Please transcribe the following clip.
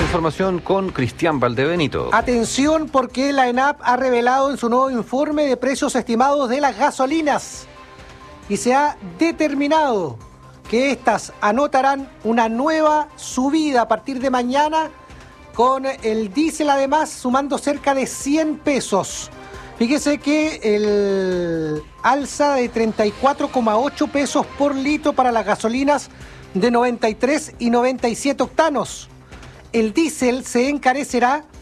información con Cristian Valdebenito. Atención, porque la ENAP ha revelado en su nuevo informe de precios estimados de las gasolinas y se ha determinado que estas anotarán una nueva subida a partir de mañana, con el diésel además sumando cerca de 100 pesos. Fíjese que el alza de 34,8 pesos por litro para las gasolinas de 93 y 97 octanos. El diésel se encarecerá